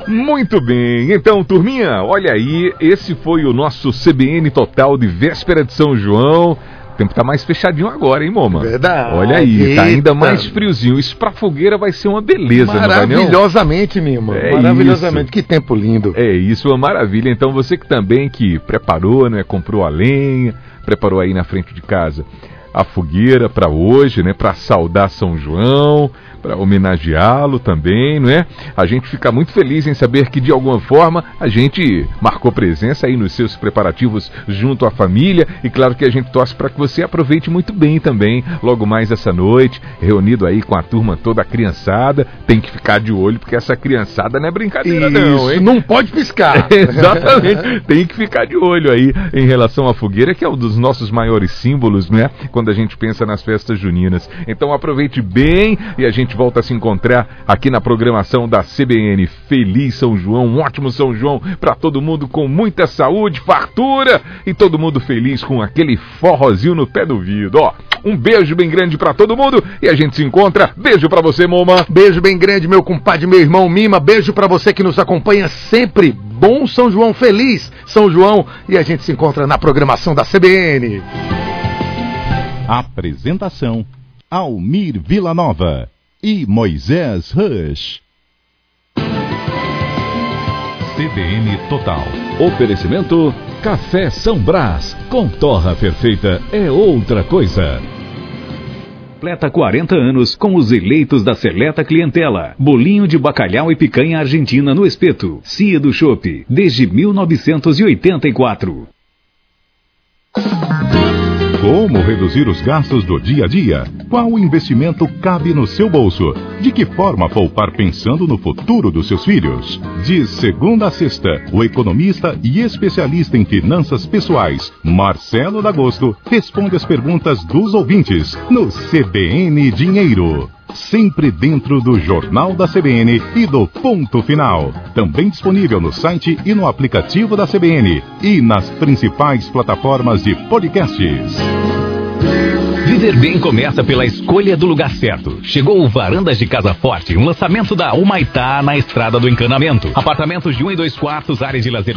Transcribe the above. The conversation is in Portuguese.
Muito bem, então turminha, olha aí, esse foi o nosso CBN Total de véspera de São João. O tempo tá mais fechadinho agora, hein, Moma? Verdade. Olha aí, tá ainda mais friozinho. Isso pra fogueira vai ser uma beleza, não vai não? Maravilhosamente, Mima. Maravilhosamente. Isso. Que tempo lindo. É isso, uma maravilha. Então você que também que preparou, né, comprou a lenha, preparou aí na frente de casa a fogueira para hoje, né, para saudar São João, para homenageá-lo também, não é? A gente fica muito feliz em saber que de alguma forma a gente marcou presença aí nos seus preparativos junto à família e claro que a gente torce para que você aproveite muito bem também, logo mais essa noite, reunido aí com a turma toda, a criançada, tem que ficar de olho porque essa criançada não é brincadeira não, hein? Não pode piscar. Exatamente, tem que ficar de olho aí em relação à fogueira, que é um dos nossos maiores símbolos, né? Quando a gente pensa nas festas juninas. Então aproveite bem e a gente volta a se encontrar aqui na programação da CBN. Feliz São João, um ótimo São João para todo mundo com muita saúde, fartura e todo mundo feliz com aquele forrozinho no pé do ouvido. Ó, um beijo bem grande para todo mundo e a gente se encontra. Beijo para você, Moma. Beijo bem grande, meu compadre, meu irmão Mima. Beijo para você que nos acompanha sempre. Bom São João, feliz São João e a gente se encontra na programação da CBN. Apresentação: Almir Villanova e Moisés Rush. CBN Total. Oferecimento: Café São Brás. Com torra perfeita é outra coisa. Completa 40 anos com os eleitos da seleta clientela. Bolinho de bacalhau e picanha argentina no espeto. Cia do Chopp, desde 1984. Como reduzir os gastos do dia a dia? Qual investimento cabe no seu bolso? De que forma poupar pensando no futuro dos seus filhos? De segunda a sexta, o economista e especialista em finanças pessoais, Marcelo D'Agosto, responde as perguntas dos ouvintes no CBN Dinheiro. Sempre dentro do Jornal da CBN e do Ponto Final. Também disponível no site e no aplicativo da CBN e nas principais plataformas de podcasts. Viver bem começa pela escolha do lugar certo. Chegou o Varandas de Casa Forte, um lançamento da Humaitá na Estrada do Encanamento. Apartamentos de 1 e 2 quartos, áreas de lazer